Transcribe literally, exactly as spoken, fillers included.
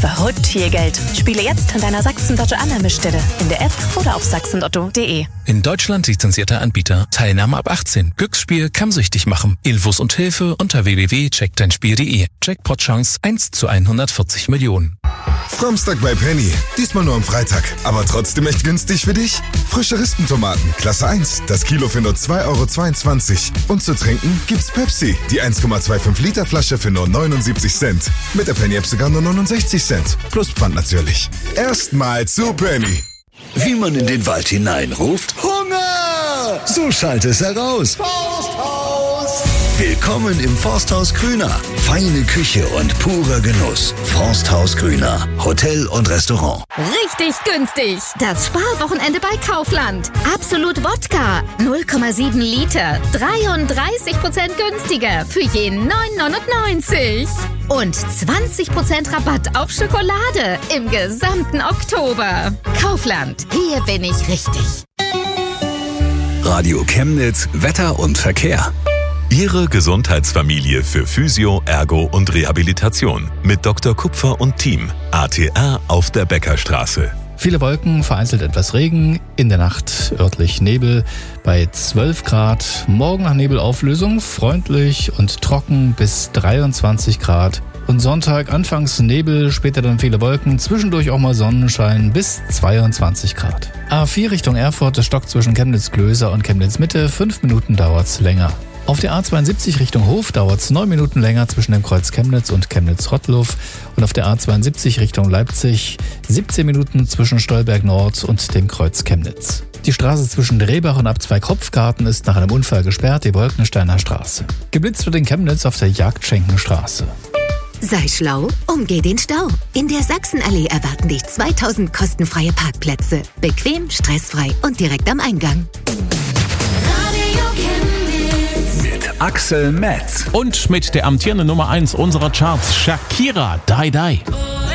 Verrückt viel Geld. Spiele jetzt an deiner Sachsen-Lotto-Annahmestelle, in der App oder auf sachsen lotto punkt de. In Deutschland lizenzierter Anbieter. Teilnahme ab achtzehn. Glücksspiel kann süchtig machen. Infos und Hilfe unter w w w punkt check dein spiel punkt de. Jackpot-Chance eins zu hundertvierzig Millionen. Framstag bei Penny. Diesmal nur am Freitag. Aber trotzdem echt günstig für dich. Frische Rispentomaten, Klasse eins. Das Kilo für nur zwei Euro zweiundzwanzig. Und zu trinken gibt's Pepsi. Die eins Komma fünfundzwanzig Liter Flasche für nur neunundsiebzig Cent. Mit der Penny-App sogar nur neunundsechzig Cent. Plus Pfand natürlich. Erstmal zu Penny. Wie man in den Wald hineinruft: Hunger! So schallt es heraus. Forsthaus! Willkommen im Forsthaus Grüner. Feine Küche und purer Genuss. Forsthaus Grüner. Hotel und Restaurant. Richtig günstig. Das Sparwochenende bei Kaufland. Absolut Wodka. null Komma sieben Liter. dreiunddreißig Prozent günstiger. Für jeden neun neunundneunzig. Und zwanzig Prozent Rabatt auf Schokolade im gesamten Oktober. Kaufland. Hier bin ich richtig. Radio Chemnitz, Wetter und Verkehr. Ihre Gesundheitsfamilie für Physio, Ergo und Rehabilitation. Mit Doktor Kupfer und Team. A T R auf der Beckerstraße. Viele Wolken, vereinzelt etwas Regen, in der Nacht örtlich Nebel bei zwölf Grad. Morgen nach Nebelauflösung freundlich und trocken bis dreiundzwanzig Grad. Und Sonntag anfangs Nebel, später dann viele Wolken, zwischendurch auch mal Sonnenschein bis zweiundzwanzig Grad. A vier Richtung Erfurt, das Stock zwischen Chemnitz-Klöser und Chemnitz-Mitte, fünf Minuten dauert's länger. Auf der A zweiundsiebzig Richtung Hof dauert es neun Minuten länger zwischen dem Kreuz Chemnitz und Chemnitz-Rottluff und auf der A zweiundsiebzig Richtung Leipzig siebzehn Minuten zwischen Stolberg Nord und dem Kreuz Chemnitz. Die Straße zwischen Rehbach und Abzweig-Hopfgarten ist nach einem Unfall gesperrt, die Wolkensteiner Straße. Geblitzt wird in Chemnitz auf der Jagdschenkenstraße. Sei schlau, umgeh den Stau. In der Sachsenallee erwarten dich zweitausend kostenfreie Parkplätze. Bequem, stressfrei und direkt am Eingang. Axel Metz. Und mit der amtierenden Nummer eins unserer Charts, Shakira, Die Die.